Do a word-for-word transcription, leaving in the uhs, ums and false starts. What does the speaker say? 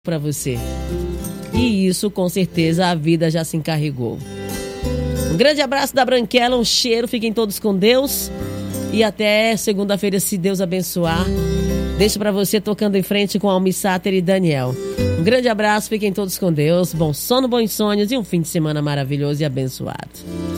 para você. E isso, com certeza, a vida já se encarregou. Um grande abraço da Branquela, um cheiro, fiquem todos com Deus. E até segunda-feira, se Deus abençoar. Deixo para você tocando em frente com Almi Sater e Daniel. Um grande abraço, fiquem todos com Deus. Bom sono, bons sonhos e um fim de semana maravilhoso e abençoado.